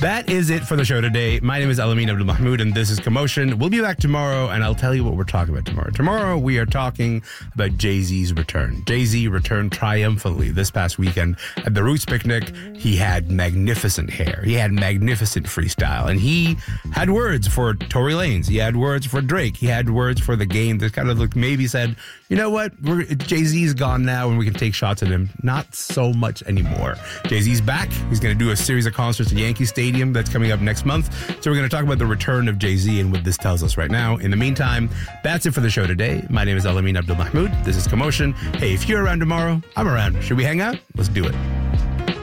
That is it for the show today. My name is Alamin Abdul Mahmoud, and this is Commotion. We'll be back tomorrow, and I'll tell you what we're talking about tomorrow. Tomorrow, we are talking about Jay-Z's return. Jay-Z returned triumphantly this past weekend at the Roots Picnic. He had magnificent hair. He had magnificent freestyle, and he had words for Tory Lanez. He had words for Drake. He had words for the game that kind of looked, maybe said, you know what, Jay-Z's gone now, and we can take shots at him. Not so much anymore. Jay-Z's back. He's going to do a series of concerts at Yankee Stadium that's coming up next month. So we're going to talk about the return of Jay-Z and what this tells us right now. In the meantime, that's it for the show today. My name is Alamin Abdul Mahmoud. This is Commotion. Hey, if you're around tomorrow, I'm around. Should we hang out? Let's do it.